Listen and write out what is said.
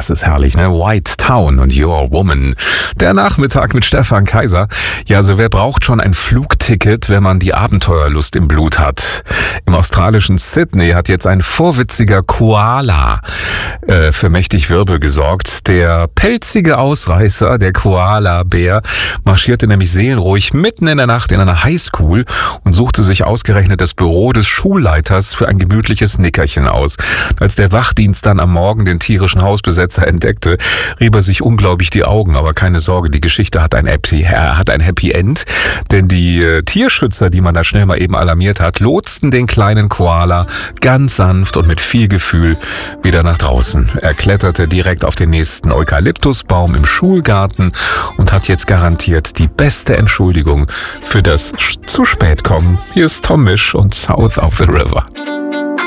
das ist herrlich, ne? White Town und Your Woman. Der Nachmittag mit Stefan Kaiser. Ja, also wer braucht schon ein Flugticket, wenn man die Abenteuerlust im Blut hat? Im australischen Sydney hat jetzt ein vorwitziger Koala für mächtig Wirbel gesorgt. Der pelzige Ausreißer, der Koala-Bär, marschierte nämlich seelenruhig mitten in der Nacht in einer Highschool und suchte sich ausgerechnet das Büro des Schulleiters für ein gemütliches Nickerchen aus. Als der Wachdienst dann am Morgen den tierischen Hausbesetzer entdeckte, rieb er sich unglaublich die Augen. Aber keine Sorge, die Geschichte hat ein Happy End, denn die Tierschützer, die man da schnell mal eben alarmiert hat, lotsten den kleinen Koala ganz sanft und mit viel Gefühl wieder nach draußen. Er kletterte direkt auf den nächsten Eukalyptusbaum im Schulgarten und hat jetzt garantiert die beste Entschuldigung für das zu spät kommen. Hier ist Tom Misch und South of the River.